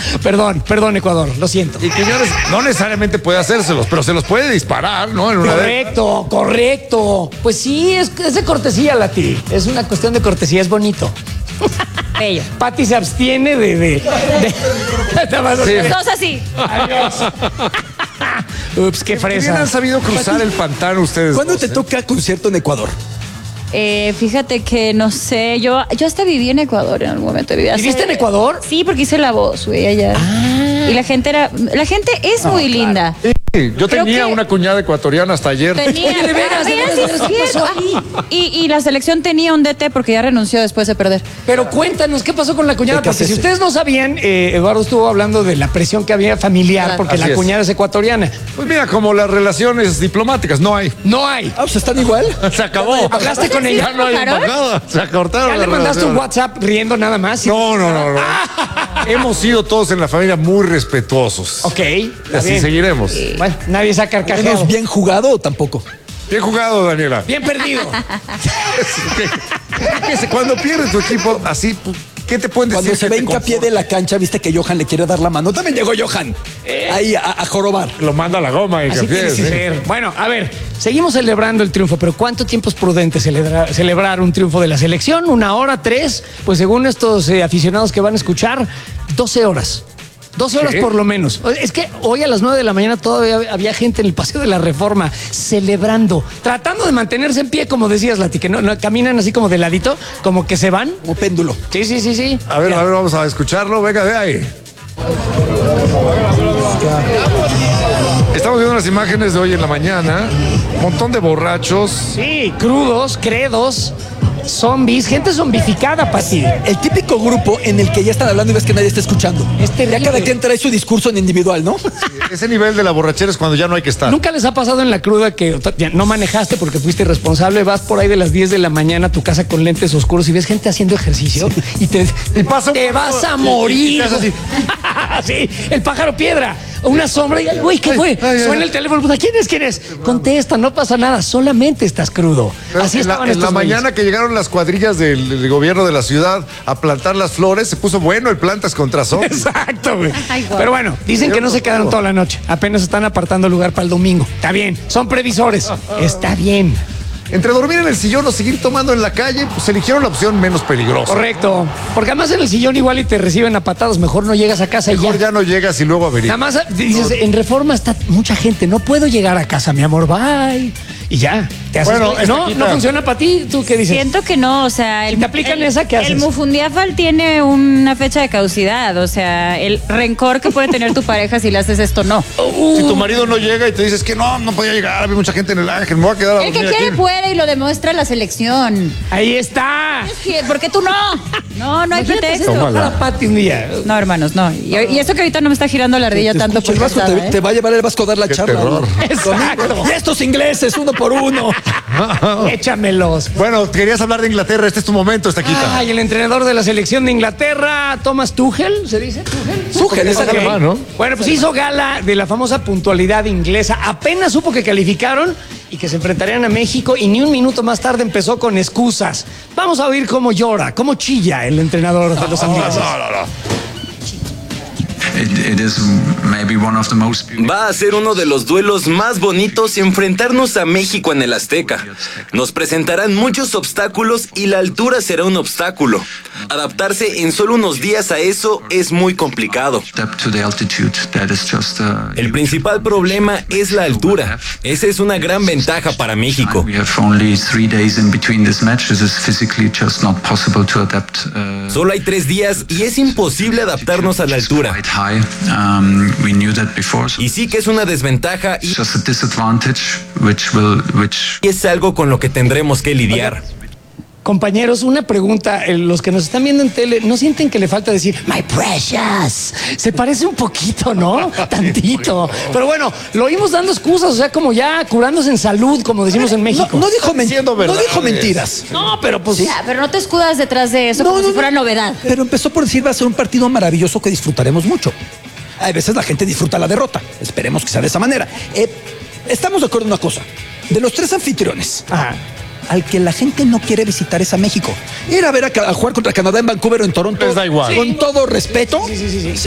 Perdón, Ecuador, lo siento. Y Quiñones no necesariamente puede hacérselos, pero se los puede disparar, ¿no? Correcto. Pues sí, es de cortesía, Lati. Es una cuestión de cortesía, es bonito. Bello. Pati se abstiene de... Todos así. Adiós. Ups, qué Bien fresa. han sabido cruzar el pantano ustedes. ¿Cuándo dos, te toca concierto en Ecuador? Fíjate que no sé, yo hasta viví en Ecuador en algún momento. ¿Viviste en Ecuador? Sí, porque hice La Voz, güey, allá. Y la gente es muy linda. Sí, yo Creo tenía que- una cuñada ecuatoriana hasta ayer. Tenía, Oye, de veras, sí es ¿qué cierto. pasó ahí? Y la selección tenía un DT porque ya renunció después de perder. Pero cuéntanos, ¿qué pasó con la cuñada? ¿Qué Porque si haces? ustedes no sabían, Eduardo estuvo hablando de la presión que había familiar Claro. porque Así la es. cuñada es ecuatoriana. Pues mira, como las relaciones diplomáticas, no hay. No hay. Ah, pues están igual. Se acabó. ¿Hablaste con ella? Ya no hay ¿Embajador? embajada. Se acortaron ¿Ya las le mandaste un relaciones. WhatsApp riendo nada más? No. Hemos sido todos en la familia muy respetuosos. Ok. está Así bien. seguiremos. Bueno, nadie se ha carcajeado. ¿Menos bien jugado o tampoco? Bien jugado, Daniela. Bien perdido. Cuando pierde tu equipo así, pues, ¿qué te pueden decir? Cuando se que ve te hincapié conforta? de la cancha, viste que Johan le quiere dar la mano. También llegó Johan. Ahí a jorobar. Lo manda a la goma, Así hincapié, tiene que ¿sí? ser. Bueno, a ver, seguimos celebrando el triunfo, pero ¿cuánto tiempo es prudente celebrar un triunfo de la selección? ¿1 hora, 3? Pues según estos aficionados que van a escuchar, 12 horas. 12 horas ¿Qué? por lo menos. Es que hoy a las 9 de la mañana todavía había gente en el Paseo de la Reforma celebrando, tratando de mantenerse en pie, como decías, Lati, que no caminan así como de ladito, como que se van. Como péndulo. Sí. A ver, vamos a escucharlo. Venga, de ahí. Estamos viendo las imágenes de hoy en la mañana. Un montón de borrachos. Sí, crudos, credos, zombies, gente zombificada, Pati. El típico grupo en el que ya están hablando y ves que nadie está escuchando. Es terrible. Ya cada quien trae su discurso en individual, ¿no? Ese nivel de la borrachera es cuando ya no hay que estar. ¿Nunca les ha pasado en la cruda que ya no manejaste porque fuiste irresponsable? Vas por ahí de las 10 de la mañana a tu casa con lentes oscuros y ves gente haciendo ejercicio y te pasa un te pájaro vas a y morir. te haces Sí, el pájaro piedra. Una sombra y, uy, ¿qué fue? Suena el teléfono. ¿Quién es? Contesta, no pasa nada, solamente estás crudo. Pero Así en la, estaban en la estos güeyes. mañana que llegaron las cuadrillas del gobierno de la ciudad a plantar las flores, se puso bueno el plantas contra zombies. Exacto, güey. Ay, guau. Pero bueno, dicen que no se quedaron toda la noche. Apenas están apartando lugar para el domingo. Está bien, son previsores. Está bien. Entre dormir en el sillón o seguir tomando en la calle, pues eligieron la opción menos peligrosa. Correcto. Porque además en el sillón igual y te reciben a patadas. Mejor no llegas a casa y Mejor ya. ya no llegas y luego Nada averiguas. más dices, en Reforma está mucha gente. No puedo llegar a casa, mi amor. Bye. Y ya. Te haces Bueno, no esta quita. funciona para ti. ¿Tú qué dices? Siento que no, o sea... Si te aplican esa, ¿qué haces? El Mufundiafal tiene una fecha de caducidad, o sea, el rencor que puede tener tu pareja si le haces esto, no. Si tu marido no llega y te dices que no podía llegar, había mucha gente en el Ángel, me voy a quedar a El que dormir quiere aquí. puede y lo demuestra la selección. Ahí está. ¿Por qué tú no? No hay Imagínate pretexto. hacer enojar a Pati un día. No, hermanos, no. Y eso que ahorita no me está girando la ardilla Te tanto escucha por el Vasco, cansada, te va a llevar el Vasco a dar la Qué charla. terror. ¿no? Exacto. Y estos ingleses, 1 por 1. Échamelos. Bueno, querías hablar de Inglaterra, este es tu momento, Estaquita. Ay, el entrenador de la selección de Inglaterra, Thomas Tuchel, ¿se dice? Tuchel, es Ok. alemán, ¿no? Bueno, pues hizo gala de la famosa puntualidad inglesa. Apenas supo que calificaron y que se enfrentarían a México y ni un minuto más tarde empezó con excusas. Vamos a oír cómo llora, cómo chilla el entrenador de los ingleses. It is maybe one of the most beautiful. Va a ser uno de los duelos más bonitos enfrentarnos a México en el Azteca. Nos presentarán muchos obstáculos y la altura será un obstáculo. Adaptarse en solo unos días a eso es muy complicado. Step to the altitude. That is just El principal problema es la altura. Esa es una gran ventaja para México. We have only 3 days in between this match. This is physically just not possible to adapt. Solo hay 3 días y es imposible adaptarnos a la altura. Quite high. We knew that before. So Y sí que es una desventaja y it's just a disadvantage, which es algo con lo que tendremos que lidiar. Compañeros, una pregunta. Los que nos están viendo en tele, ¿no sienten que le falta decir my precious? Se parece un poquito, ¿no? Tantito. Pero bueno, lo oímos dando excusas, o sea, como ya curándose en salud, como decimos en México. No dijo, Diciendo no dijo verdades. mentiras. No, pero pues... Ya, pero no te escudas detrás de eso como si fuera novedad. Pero empezó por decir va a ser un partido maravilloso que disfrutaremos mucho. A veces la gente disfruta la derrota. Esperemos que sea de esa manera. Estamos de acuerdo en una cosa. De los 3 anfitriones, Ajá. al que la gente no quiere visitar es a México. Ir a ver a jugar contra Canadá en Vancouver o en Toronto. Les da igual. Con todo respeto. Sí.